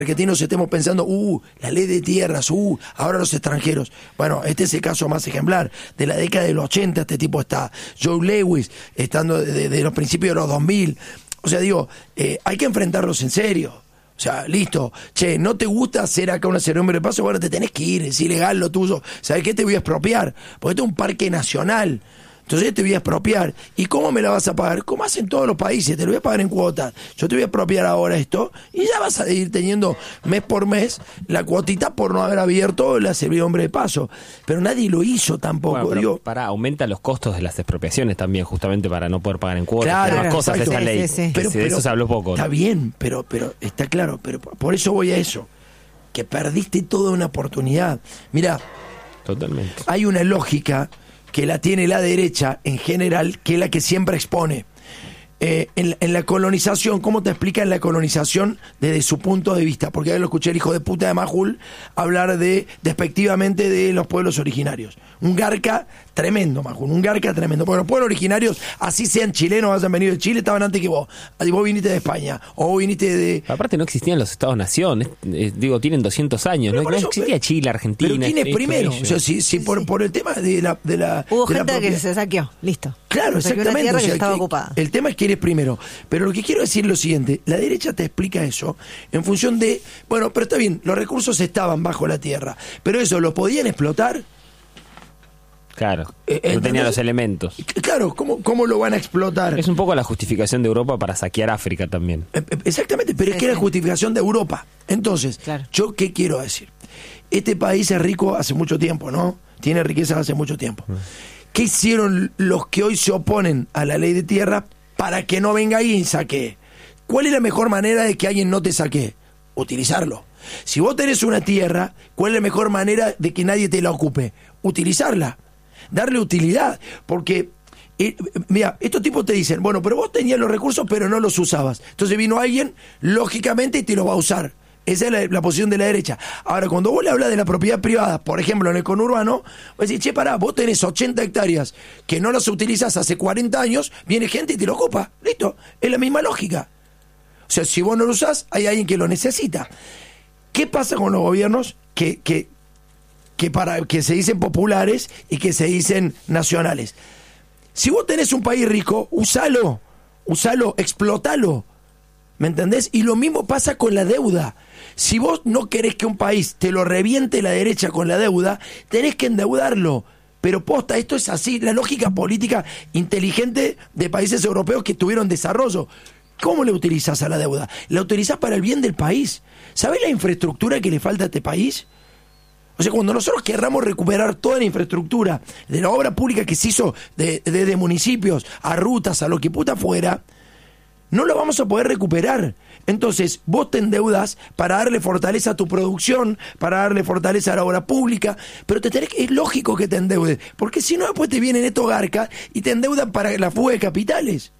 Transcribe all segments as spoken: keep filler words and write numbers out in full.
argentinos estemos pensando, uh, la ley de tierras, uh, ahora los extranjeros. Bueno, este es el caso más ejemplar. De la década del ochenta este tipo está. Joe Lewis, estando de, de, de los principios de los dos mil. O sea, digo, eh, hay que enfrentarlos en serio. O sea, listo. Che, ¿no te gusta hacer acá una ceremonia de paso? Bueno, te tenés que ir, es ilegal lo tuyo. ¿Sabes qué? Te voy a expropiar. Porque este es un parque nacional. Entonces te voy a expropiar. ¿Y cómo me la vas a pagar? ¿Cómo hacen todos los países? Te lo voy a pagar en cuotas. Yo te voy a expropiar ahora esto y ya vas a ir teniendo mes por mes la cuotita por no haber abierto la servidumbre de paso. Pero nadie lo hizo tampoco. Bueno, digo. Para, aumenta los costos de las expropiaciones también, justamente para no poder pagar en cuotas. Claro, más cosas de esa exacto. ley. Sí, sí, sí. Pero, de pero, eso se habló poco. Está bien, pero, pero está claro. Pero por eso voy a eso. Que perdiste toda una oportunidad. Mirá, Totalmente. hay una lógica que la tiene la derecha en general, que es la que siempre expone. Eh, en, en la colonización, ¿cómo te explican la colonización desde su punto de vista? Porque ahora lo escuché el hijo de puta de Majul hablar de despectivamente de los pueblos originarios. Un garca tremendo, Majul, un garca tremendo. Porque los pueblos originarios, así sean chilenos, hayan venido de Chile, estaban antes que vos. Vos viniste de España, o vos viniste de... Aparte no existían los estados-nación, digo, tienen doscientos años, no, no eso, existía Chile, Argentina. Pero ¿quién es esto, primero? aquello. O sea, si, si por, por el tema de la... De la Hubo de la gente que propiedad. se saqueó, listo. Claro, Se saqueó una exactamente. tierra O sea, que estaba que- ocupada. El tema es quién es primero. Pero lo que quiero decir es lo siguiente: la derecha te explica eso en función de, bueno, pero está bien, los recursos estaban bajo la tierra, pero eso, ¿lo podían explotar? Claro, Eh, no tenía ¿entendés? los elementos. C- Claro, ¿cómo, cómo lo van a explotar? Es un poco la justificación de Europa para saquear África también. Eh, eh, Exactamente, pero Sí, es que es la sí. justificación de Europa. Entonces, Claro. ¿yo qué quiero decir? Este país es rico hace mucho tiempo, ¿no? Tiene riquezas hace mucho tiempo. ¿Qué hicieron los que hoy se oponen a la ley de tierra para que no venga alguien y saquee? ¿Cuál es la mejor manera de que alguien no te saquee? Utilizarlo. Si vos tenés una tierra, ¿cuál es la mejor manera de que nadie te la ocupe? Utilizarla. Darle utilidad. Porque, eh, mira, estos tipos te dicen, bueno, pero vos tenías los recursos, pero no los usabas. Entonces vino alguien, lógicamente, y te los va a usar. Esa es la, la posición de la derecha. Ahora, cuando vos le hablas de la propiedad privada, por ejemplo, en el conurbano, vos decís, che, pará, vos tenés ochenta hectáreas que no las utilizás hace cuarenta años, viene gente y te lo ocupa. Listo. Es la misma lógica. O sea, si vos no lo usás, hay alguien que lo necesita. ¿Qué pasa con los gobiernos que, que, que, para, que se dicen populares y que se dicen nacionales? Si vos tenés un país rico, usalo, usalo, explotalo. ¿Me entendés? Y lo mismo pasa con la deuda. Si vos no querés que un país te lo reviente la derecha con la deuda, tenés que endeudarlo. Pero posta, esto es así, la lógica política inteligente de países europeos que tuvieron desarrollo. ¿Cómo le utilizás a la deuda? La utilizás para el bien del país. ¿Sabés la infraestructura que le falta a este país? O sea, cuando nosotros querramos recuperar toda la infraestructura de la obra pública que se hizo de- desde municipios a rutas, a lo que puta fuera, no lo vamos a poder recuperar. Entonces, vos te endeudas para darle fortaleza a tu producción, para darle fortaleza a la obra pública, pero te tenés que, es lógico que te endeudes, porque si no, después te vienen estos garcas y te endeudan para la fuga de capitales.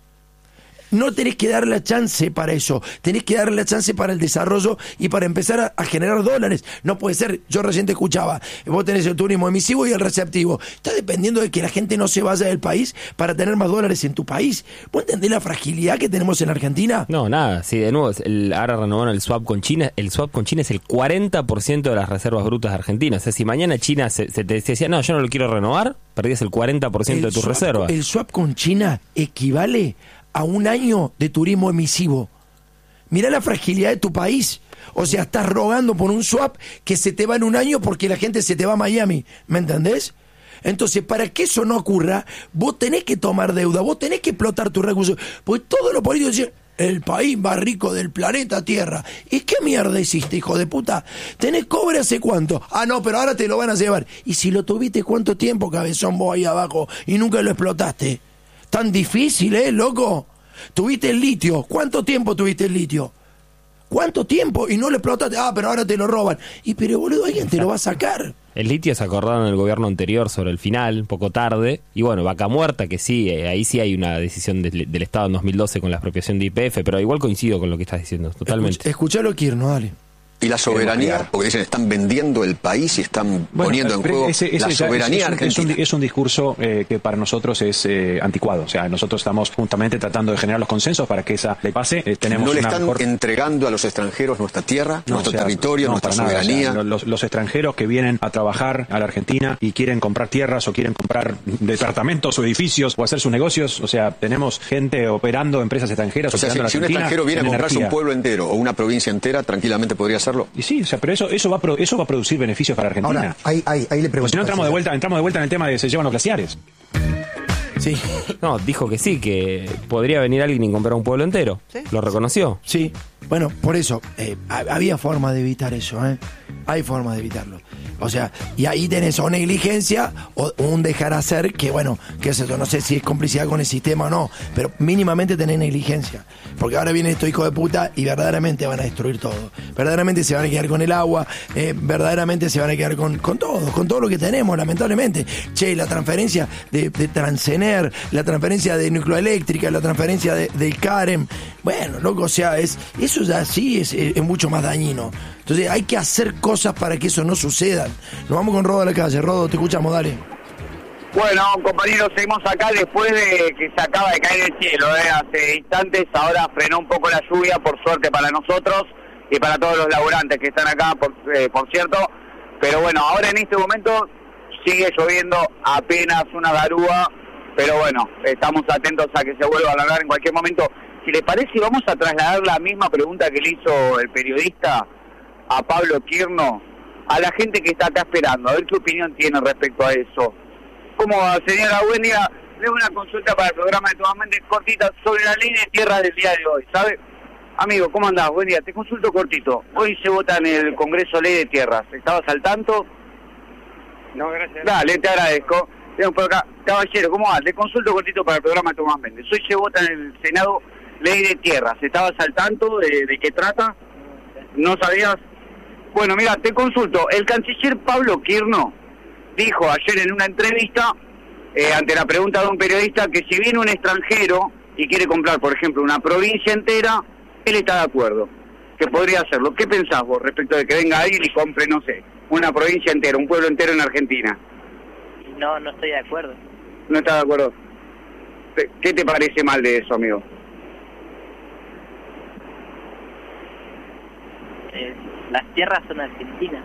No tenés que dar la chance para eso, tenés que darle la chance para el desarrollo y para empezar a, a generar dólares. No puede ser, yo recién te escuchaba, vos tenés el turismo emisivo y el receptivo. Está dependiendo de que la gente no se vaya del país para tener más dólares en tu país. ¿Vos entendés la fragilidad que tenemos en Argentina? No, nada, sí, de nuevo, es el, ahora renovaron el swap con China. El swap con China es el cuarenta por ciento de las reservas brutas de Argentina. O sea, si mañana China se, se te decía, no, yo no lo quiero renovar, perdías el cuarenta por ciento de tus swap- reservas. El swap con China equivale a un año de turismo emisivo. Mirá la fragilidad de tu país. O sea, estás rogando por un swap que se te va en un año porque la gente se te va a Miami. ¿Me entendés? Entonces, para que eso no ocurra, vos tenés que tomar deuda, vos tenés que explotar tus recursos. Porque todo lo político dicen, el país más rico del planeta Tierra. ¿Y qué mierda hiciste, hijo de puta? ¿Tenés cobre hace cuánto? Ah, no, pero ahora te lo van a llevar. ¿Y si lo tuviste cuánto tiempo, cabezón, vos ahí abajo, y nunca lo explotaste? Tan difícil, ¿eh, loco? Tuviste el litio. ¿Cuánto tiempo tuviste el litio? ¿Cuánto tiempo? Y no lo explotaste. Ah, pero ahora te lo roban. Y pero, boludo, alguien te lo va a sacar. El litio se acordaron en el gobierno anterior sobre el final, un poco tarde. Y bueno, Vaca Muerta, que sí, eh, ahí sí hay una decisión de- del Estado en dos mil doce con la expropiación de Y P F, pero igual coincido con lo que estás diciendo, totalmente. Escuch- escuchalo, Kirno, dale. ¿Y la soberanía? Porque dicen, están vendiendo el país y están bueno, poniendo en juego ese, ese la soberanía es, es, es, un, es un discurso eh, que para nosotros es eh, anticuado. O sea, nosotros estamos justamente tratando de generar los consensos para que esa le pase. Eh, tenemos ¿No le una están mejor... entregando a los extranjeros nuestra tierra, no, nuestro o sea, territorio, no, nuestra soberanía? Nada, o sea, los, los extranjeros que vienen a trabajar a la Argentina y quieren comprar tierras o quieren comprar departamentos o edificios o hacer sus negocios, o sea, tenemos gente operando, empresas extranjeras o sea, operando si, en Argentina. Si un extranjero viene a comprarse energía. un pueblo entero o una provincia entera, tranquilamente podría hacerlo. Y sí, o sea, pero eso eso va a pro, eso va a producir beneficios para Argentina. Ahora, ahí, ahí, ahí le pregunto. Pues si no entramos de vuelta, entramos de vuelta en el tema de se llevan los glaciares. Sí. No, dijo que sí, que podría venir alguien y comprar un pueblo entero. ¿Sí? ¿Lo reconoció? Sí. Bueno, por eso, eh, había forma de evitar eso, ¿eh? Hay forma de evitarlo. O sea, y ahí tenés o negligencia o un dejar hacer que, bueno, qué es eso, no sé si es complicidad con el sistema o no, pero mínimamente tenés negligencia. Porque ahora viene estos hijos de puta y verdaderamente van a destruir todo. Verdaderamente se van a quedar con el agua, eh, verdaderamente se van a quedar con, con todo, con todo lo que tenemos, lamentablemente. Che, la transferencia de, de Transener, la transferencia de Nucleoeléctrica, la transferencia de, del Carem. Bueno, loco, o sea, es eso ya sí es, es, es mucho más dañino. Entonces hay que hacer cosas para que eso no suceda. Nos vamos con Rodo a la calle. Rodo, te escuchamos, dale. Bueno, compañeros, seguimos acá después de que se acaba de caer el cielo, ¿eh? Hace instantes, ahora frenó un poco la lluvia, por suerte para nosotros y para todos los laburantes que están acá, por, eh, por cierto. Pero bueno, ahora en este momento sigue lloviendo apenas una garúa, pero bueno, estamos atentos a que se vuelva a alargar en cualquier momento. Si les parece, vamos a trasladar la misma pregunta que le hizo el periodista a Pablo Quirno, a la gente que está acá esperando, a ver qué opinión tiene respecto a eso. ¿Cómo va, señora? Buen día. Le doy una consulta para el programa de Tomás Méndez cortita sobre la ley de tierras del día de hoy, ¿sabe? Amigo, ¿cómo andás? Buen día. Te consulto cortito. Hoy se vota en el Congreso ley de tierras. ¿Estabas al tanto? No, gracias. Dale, te agradezco. Tengo por acá. Caballero, ¿cómo va? Te consulto cortito para el programa de Tomás Méndez. Hoy se vota en el Senado ley de tierras. ¿Estabas al tanto de, de qué trata? ¿No sabías? Bueno, mira, te consulto. El canciller Pablo Quirno dijo ayer en una entrevista, eh, ante la pregunta de un periodista, que si viene un extranjero y quiere comprar, por ejemplo, una provincia entera, él está de acuerdo, que podría hacerlo. ¿Qué pensás vos respecto de que venga alguien y compre, no sé, una provincia entera, un pueblo entero en Argentina? No, no estoy de acuerdo. ¿No estás de acuerdo? ¿Qué te parece mal de eso, amigo? Eh, las tierras son argentinas.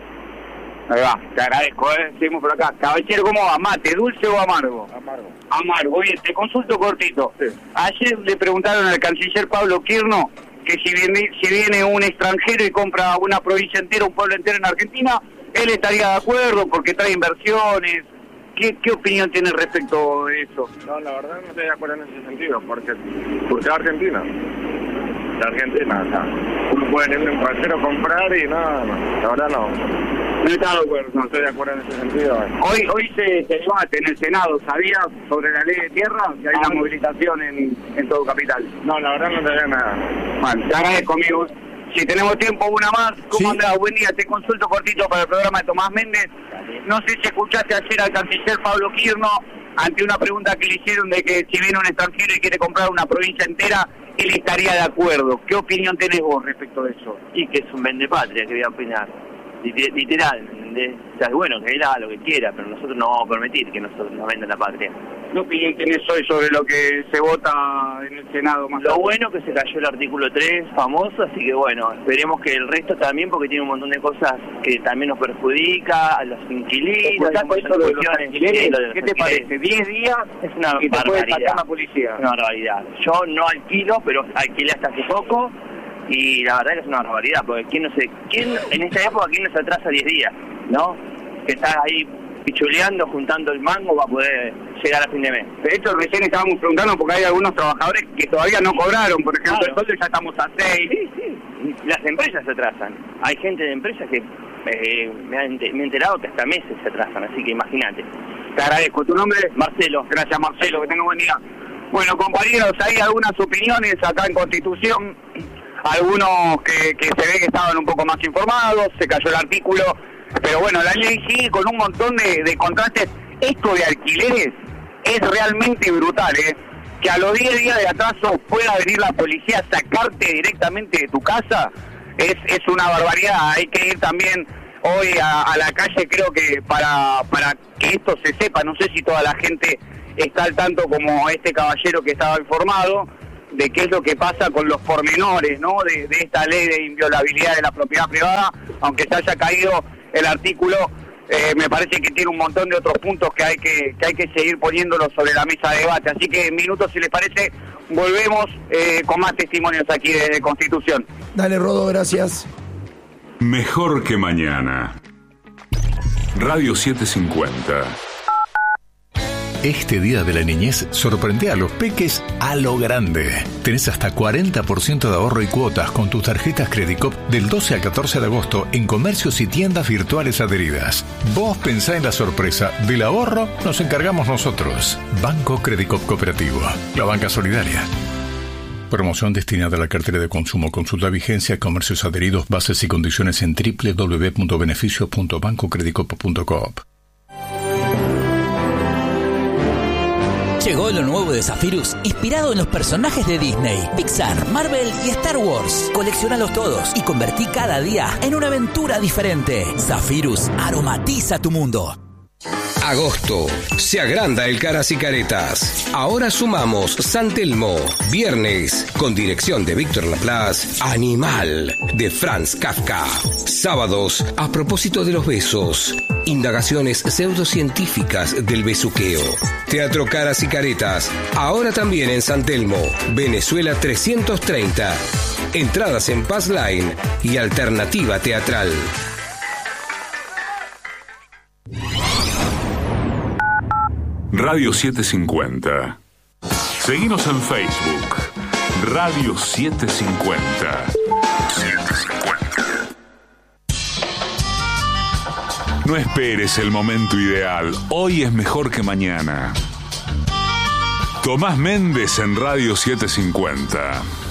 Ahí va, te agradezco, ¿eh? Seguimos por acá. Caballero, ¿cómo va? ¿Mate, dulce o amargo? Amargo. Amargo. Bien, te consulto cortito. Sí. Ayer le preguntaron al canciller Pablo Quirno que si viene, si viene un extranjero y compra una provincia entera, un pueblo entero en Argentina, él estaría de acuerdo porque trae inversiones. ¿Qué, qué opinión tiene respecto de eso? No, la verdad no estoy de acuerdo en ese sentido, porque, porque Argentina. La Argentina, o sea, uno puede venir a un extranjero a comprar y nada, no, la verdad no. No está de acuerdo. No estoy de acuerdo en ese sentido. Eh. Hoy hoy se, se debate en el Senado, ¿sabías sobre la ley de tierra? Que hay una movilización en, en todo Capital. No, la verdad no te veo nada. Bueno, te agradezco, amigos. Si tenemos tiempo, una más. ¿Cómo Sí. andás? Buen día, te consulto cortito para el programa de Tomás Méndez. No sé si escuchaste ayer al canciller Pablo Quirno ante una pregunta que le hicieron de que si viene un extranjero y quiere comprar una provincia entera, él estaría de acuerdo. ¿Qué opinión tenés vos respecto de eso? Y que es un vendepatria, que voy a opinar. Literal, ¿entendés? O sea, es bueno que él haga lo que quiera, pero nosotros no vamos a permitir que nosotros nos vendan la patria. ¿Qué opinión tenés hoy sobre lo que se vota en el Senado? Más Lo tarde? bueno que se cayó el artículo tres, famoso, así que bueno, esperemos que el resto también, porque tiene un montón de cosas que también nos perjudica, a los inquilinos, ¿Escuchás hay muchas esto de los cuestiones. alquileres? Sí, lo de los ¿Qué te alquileres. parece? ¿diez días? Es una y te puede barbaridad. sacar la policía. Es una barbaridad. Yo no alquilo, pero alquilé hasta hace poco y la verdad que es una barbaridad, porque quién no se, quién en esta época quién no se atrasa diez días, ¿no? Que está ahí pichuleando, juntando el mango para poder llegar a fin de mes. De hecho, recién estábamos preguntando porque hay algunos trabajadores que todavía no cobraron. Por ejemplo, Claro. el sueldo ya estamos a seis. Sí, sí. Las empresas se atrasan. Hay gente de empresas que eh, me, han, me he enterado que hasta meses se atrasan, así que imagínate. Te agradezco. ¿Tu nombre? Marcelo. Gracias, Marcelo. Que tenga buen día. Bueno, compañeros, hay algunas opiniones acá en Constitución. Algunos que, que se ve que estaban un poco más informados. Se cayó el artículo. Pero bueno, la ley sigue con un montón de, de contrastes. Esto de alquileres es realmente brutal, ¿eh? Que a los diez días de atraso pueda venir la policía a sacarte directamente de tu casa. es, es una barbaridad. Hay que ir también hoy a, a la calle, creo que para, para que esto se sepa. No sé si toda la gente está al tanto como este caballero que estaba informado de qué es lo que pasa con los pormenores, ¿no? De, de esta ley de inviolabilidad de la propiedad privada, aunque se haya caído el artículo, eh, me parece que tiene un montón de otros puntos que hay que, que hay que seguir poniéndolos sobre la mesa de debate. Así que en minutos, si les parece, volvemos eh, con más testimonios aquí desde Constitución. Dale, Rodo, gracias. Mejor que mañana. Radio setecientos cincuenta. Este Día de la Niñez sorprende a los peques a lo grande. Tenés hasta cuarenta por ciento de ahorro y cuotas con tus tarjetas Credicop del doce al catorce de agosto en comercios y tiendas virtuales adheridas. Vos pensá en la sorpresa. Del ahorro nos encargamos nosotros. Banco Credicop Cooperativo. La banca solidaria. Promoción destinada a la cartera de consumo. Consulta vigencia, comercios adheridos, bases y condiciones en doble u doble u doble u punto beneficios punto banco credicop punto coop. Llegó lo nuevo de Zephyrus, inspirado en los personajes de Disney, Pixar, Marvel y Star Wars. Colecciónalos todos y convertí cada día en una aventura diferente. Zephyrus aromatiza tu mundo. Agosto. Se agranda el Caras y Caretas. Ahora sumamos San Telmo. Viernes, con dirección de Víctor Laplace, Animal, de Franz Kafka. Sábados, a propósito de los besos. Indagaciones pseudocientíficas del besuqueo. Teatro Caras y Caretas. Ahora también en San Telmo, Venezuela trescientos treinta. Entradas en Pass Line y Alternativa Teatral. Radio setecientos cincuenta. Seguinos en Facebook. Radio setecientos cincuenta. setecientos cincuenta. No esperes el momento ideal. Hoy es mejor que mañana. Tomás Méndez en Radio setecientos cincuenta.